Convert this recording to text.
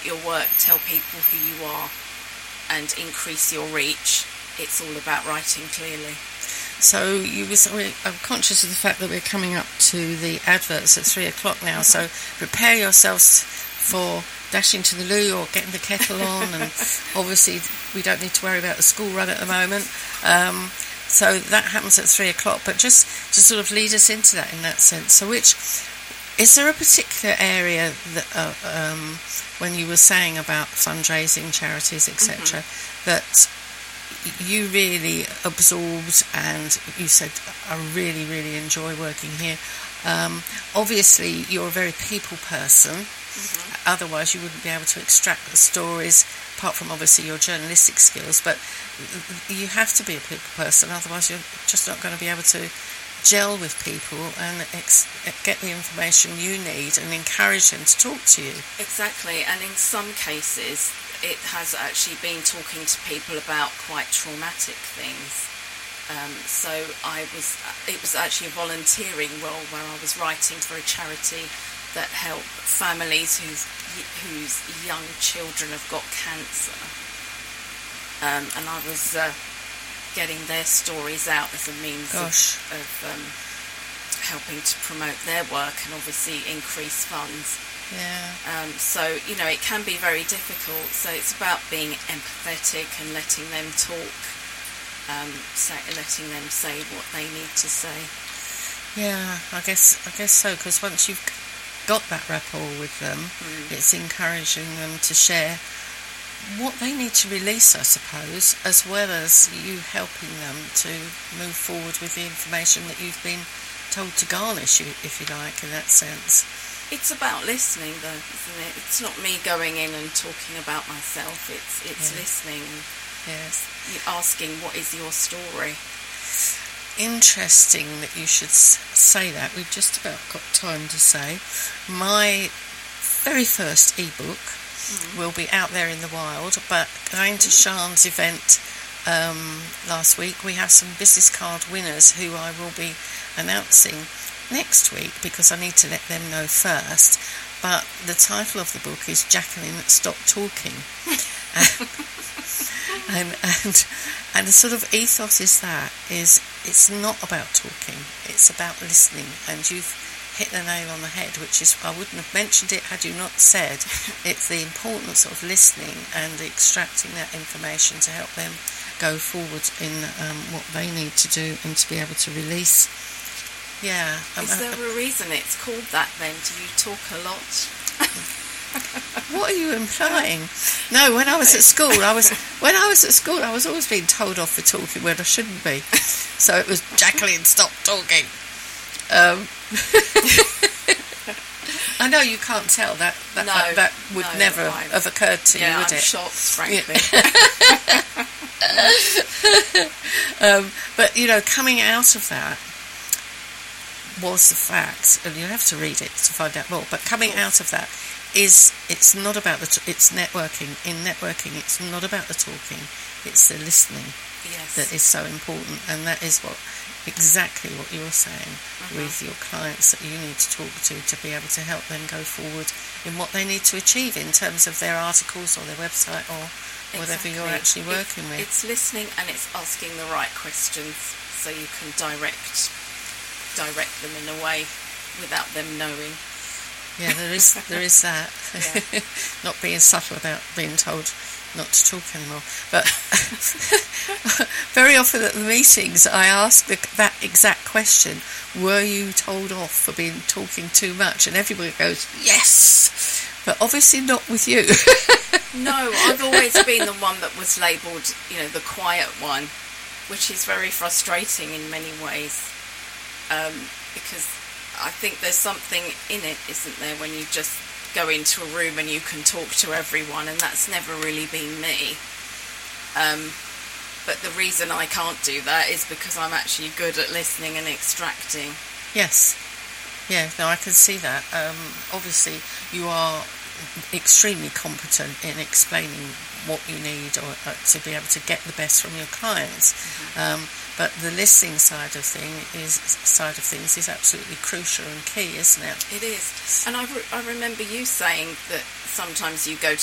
your work, tell people who you are, and increase your reach, it's all about writing clearly. So I'm conscious of the fact that we're coming up to the adverts at 3:00 now, so prepare yourselves for dashing to the loo or getting the kettle on, and obviously we don't need to worry about the school run at the moment. So that happens at 3:00, but just to sort of lead us into that in that sense. So is there a particular area that, when you were saying about fundraising, charities, etc., that you really absorbed and you said, I really, really enjoy working here? Obviously, you're a very people person. Otherwise, you wouldn't be able to extract the stories, apart from obviously your journalistic skills. But you have to be a people person, otherwise you're just not going to be able to gel with people and get the information you need and encourage them to talk to you. Exactly, and in some cases it has actually been talking to people about quite traumatic things. So it was actually a volunteering role where I was writing for a charity that help families whose young children have got cancer, and I was getting their stories out as a means of helping to promote their work and obviously increase funds. Yeah. So, it can be very difficult. So it's about being empathetic and letting them talk, letting them say what they need to say. Yeah, I guess so, because once you've got that rapport with them, it's encouraging them to share what they need to release, I suppose, as well as you helping them to move forward with the information that you've been told to garnish, if you like, in that sense. It's about listening, though, isn't it? It's not me going in and talking about myself. It's listening. Yes. Asking, what is your story? Interesting that you should say that. We've just about got time to say. My very first ebook will be out there in the wild, but going to Sian's event last week, we have some business card winners who I will be announcing next week, because I need to let them know first. But the title of the book is Jacqueline Stop Talking. and the sort of ethos is it's not about talking, it's about listening, and you've hit the nail on the head, which is, I wouldn't have mentioned it had you not said, it's the importance of listening and extracting that information to help them go forward in what they need to do and to be able to release. Yeah. Is there a reason it's called that then? Do you talk a lot? What are you implying? No, when I was at school, I was always being told off for talking when I shouldn't be. So it was, Jacqueline, stop talking. I know you can't tell that would never have occurred to you, would I'm it? shocked, frankly. But coming out of that was the fact, and you'll have to read it to find out more, but coming out of that is, it's not about it's networking. In networking, it's not about the talking, it's the listening that is so important, and that is exactly what you're saying with your clients, that you need to talk to be able to help them go forward in what they need to achieve in terms of their articles or their website or whatever you're actually working with. It's listening, and it's asking the right questions so you can direct them in a way without them knowing. Yeah, there is that. Yeah. Not being subtle about being told not to talk anymore. But very often at the meetings I ask that exact question, were you told off for talking too much? And everybody goes, yes, but obviously not with you. No, I've always been the one that was labelled, the quiet one, which is very frustrating in many ways, because I think there's something in it, isn't there, when you just go into a room and you can talk to everyone, and that's never really been me. But the reason I can't do that is because I'm actually good at listening and extracting. Yes. Yeah, no, I can see that. Obviously, you are extremely competent in explaining what you need or to be able to get the best from your clients. But the listening side of things is absolutely crucial and key, isn't it? It is. And I remember you saying that sometimes you go to